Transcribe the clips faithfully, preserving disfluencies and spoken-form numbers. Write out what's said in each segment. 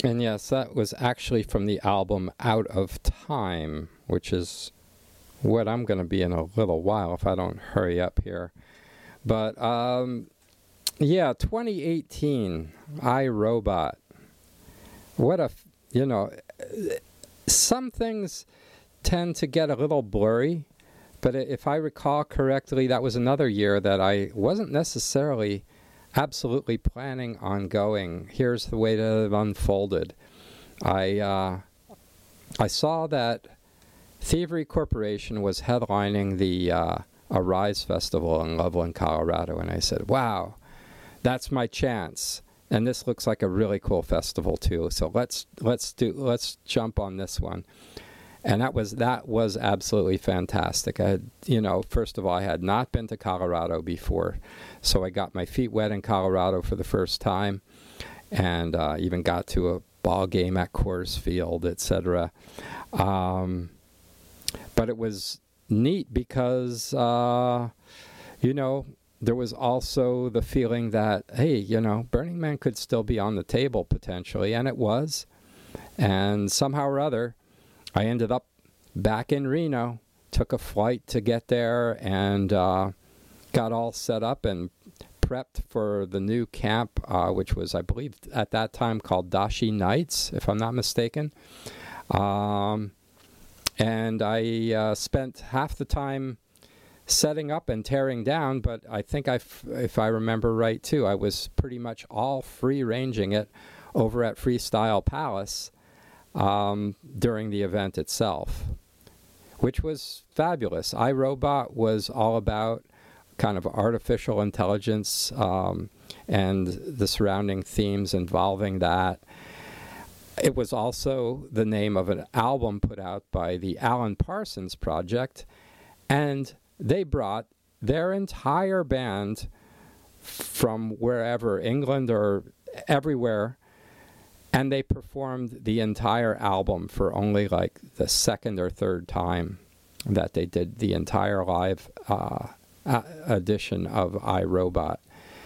And yes, that was actually from the album Out of Time, which is what I'm going to be in a little while if I don't hurry up here. But, um, yeah, twenty eighteen, iRobot. What a, you know, some things tend to get a little blurry, but if I recall correctly, that was another year that I wasn't necessarily absolutely planning on going. Here's the way that it unfolded. I, uh, I saw that Thievery Corporation was headlining the uh, Arise Festival in Loveland, Colorado, and I said, wow, that's my chance. And this looks like a really cool festival too. So let's let's do let's jump on this one. And that was that was absolutely fantastic. I had, you know, first of all, I had not been to Colorado before, so I got my feet wet in Colorado for the first time, and uh, even got to a ball game at Coors Field, et cetera. Um, but it was neat because, uh, you know, there was also the feeling that, hey, you know, Burning Man could still be on the table potentially, and it was. And somehow or other, I ended up back in Reno, took a flight to get there, and uh, got all set up and prepped for the new camp, uh, which was, I believe, at that time called Dashi Nights, if I'm not mistaken. Um, and I uh, spent half the time setting up and tearing down, but I think, I f- if I remember right, too, I was pretty much all free-ranging it over at Freestyle Palace um, during the event itself, which was fabulous. iRobot was all about kind of artificial intelligence um, and the surrounding themes involving that. It was also the name of an album put out by the Alan Parsons Project, and they brought their entire band from wherever, England or everywhere, and they performed the entire album for only like the second or third time that they did the entire live uh, uh, edition of iRobot.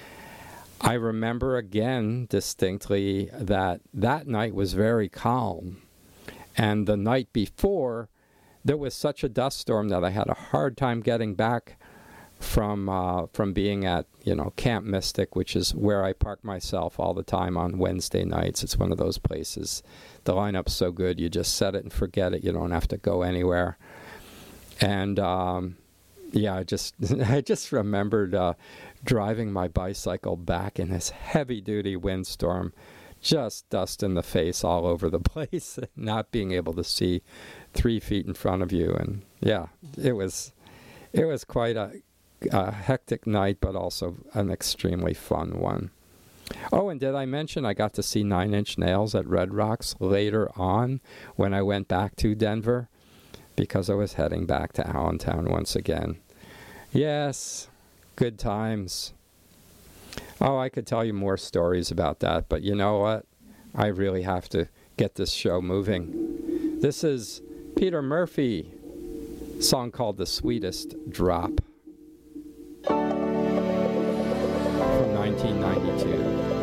I remember again distinctly that that night was very calm, and the night before there was such a dust storm that I had a hard time getting back from uh, from being at, you know, Camp Mystic, which is where I park myself all the time on Wednesday nights. It's one of those places. The lineup's so good, you just set it and forget it. You don't have to go anywhere. And um, yeah, I just I just remembered uh, driving my bicycle back in this heavy-duty windstorm, just dust in the face all over the place, not being able to see three feet in front of you. And yeah, it was it was quite a, a hectic night, but also an extremely fun one. Oh, and did I mention I got to see Nine Inch Nails at Red Rocks later on when I went back to Denver, because I was heading back to Allentown once again. Yes, good times. Oh, I could tell you more stories about that, but you know what? I really have to get this show moving. This is Peter Murphy, a song called The Sweetest Drop from nineteen ninety-two.